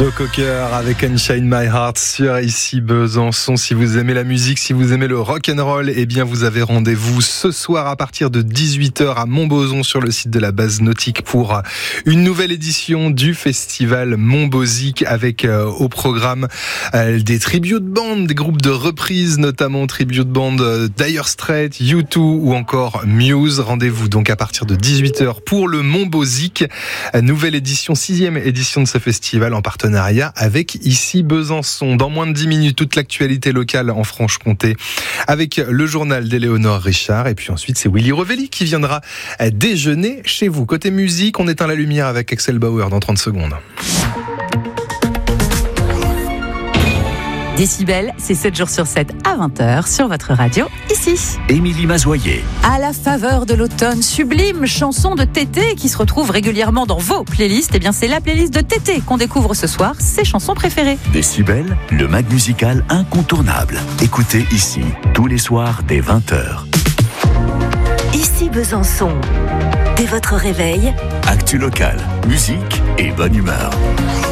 Joe Cocker avec Unchain My Heart sur ici Besançon. Si vous aimez la musique, si vous aimez le rock'n'roll, eh bien vous avez rendez-vous ce soir à partir de 18h à Montbozon sur le site de la base nautique pour une nouvelle édition du festival Montbosic avec au programme des tribute bands, des groupes de reprises, notamment tribute band Dire Straits, U2 ou encore Muse. Rendez-vous donc à partir de 18h pour le Montbosic, nouvelle édition, 6e édition de ce festival en partenariat avec ici Besançon. Dans moins de 10 minutes, toute l'actualité locale en Franche-Comté avec le journal d'Éléonore Richard. Et puis ensuite, c'est Willy Revelli qui viendra déjeuner chez vous. Côté musique, on éteint la lumière avec Axel Bauer dans 30 secondes. Décibel, c'est 7 jours sur 7 à 20h sur votre radio, ici. Émilie Mazoyer. À la faveur de l'automne, sublime chanson de Tété qui se retrouve régulièrement dans vos playlists. Eh bien, c'est la playlist de Tété qu'on découvre ce soir, ses chansons préférées. Décibel, le mag musical incontournable. Écoutez ici, tous les soirs dès 20h. Ici Besançon. Dès votre réveil, Actu local, musique et bonne humeur.